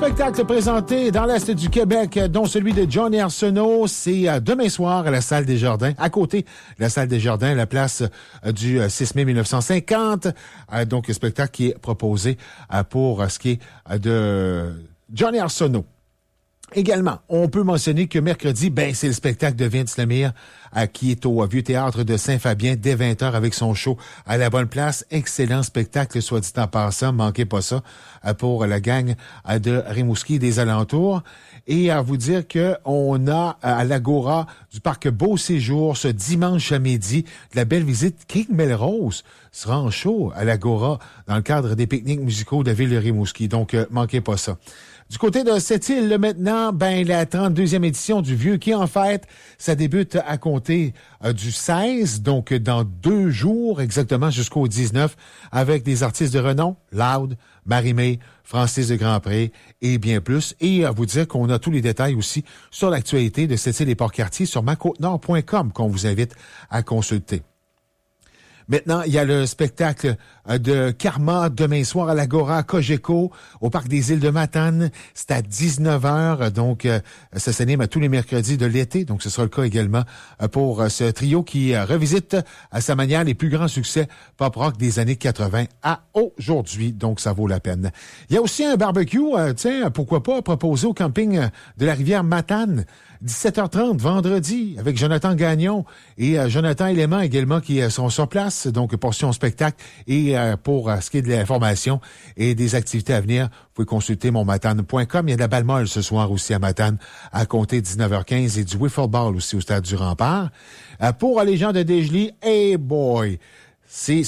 spectacles présentés dans l'Est du Québec, dont celui de Johnny Arsenault. C'est demain soir à la Salle des Jardins, à côté de la Salle des Jardins, la place du 6 mai 1950. Donc, un spectacle qui est proposé pour ce qui est de Johnny Arsenault. Également, on peut mentionner que mercredi, c'est le spectacle de Vince Lemire qui est au Vieux Théâtre de Saint-Fabien dès 20h avec son show à la bonne place. Excellent spectacle, soit dit en passant, manquez pas ça, pour la gang de Rimouski et des alentours. Et à vous dire que on a à l'Agora du Parc Beau Séjour ce dimanche à midi de la belle visite. King Melrose sera en show à l'Agora dans le cadre des pique-niques musicaux de la ville de Rimouski. Donc, manquez pas ça. Du côté de Sept-Îles, maintenant, la 32e édition du Vieux Quai en fête, ça débute à compter du 16, donc dans 2 jours, exactement jusqu'au 19, avec des artistes de renom, Loud, Marie-Mé, Francis de Grandpré et bien plus. Et à vous dire qu'on a tous les détails aussi sur l'actualité de Sept-Îles et Port-Cartier sur macôtenord.com qu'on vous invite à consulter. Maintenant, il y a le spectacle de Karma demain soir à l'Agora à Cogeco, au Parc des Îles de Matane. C'est à 19h, donc ça s'anime à tous les mercredis de l'été. Donc, ce sera le cas également pour ce trio qui revisite à sa manière les plus grands succès pop-rock des années 80 à aujourd'hui. Donc, ça vaut la peine. Il y a aussi un barbecue, pourquoi pas, proposé au camping de la rivière Matane. 17h30 vendredi avec Jonathan Gagnon et Jonathan Élément également qui sont sur place. Donc, portion spectacle. Et pour ce qui est de l'information et des activités à venir, vous pouvez consulter monmatane.com. Il y a de la balle molle ce soir aussi à Matane à compter 19h15 et du wiffle ball aussi au Stade du Rempart. Pour les gens de Desjely, hey boy, c'est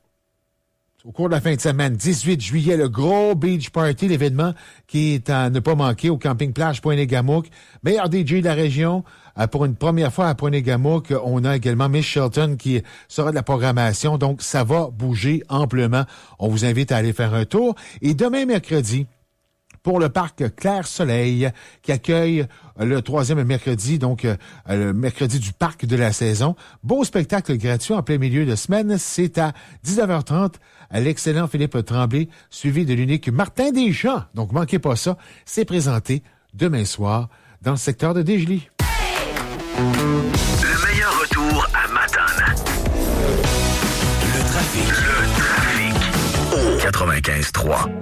au cours de la fin de semaine, 18 juillet, le gros beach party, l'événement qui est à ne pas manquer au camping plage Pointe-des-Gamouc. Meilleur DJ de la région. Pour une première fois à Pointe-des-Gamouc, on a également Miss Shelton qui sera de la programmation. Donc, ça va bouger amplement. On vous invite à aller faire un tour. Et demain, mercredi, pour le parc Clair-Soleil, qui accueille le 3e mercredi, donc le mercredi du parc de la saison. Beau spectacle gratuit en plein milieu de semaine. C'est à 19h30 à l'excellent Philippe Tremblay, suivi de l'unique Martin Deschamps. Donc, manquez pas ça. C'est présenté demain soir dans le secteur de Desjely. Le meilleur retour à Matane. Le trafic. Au 95.3.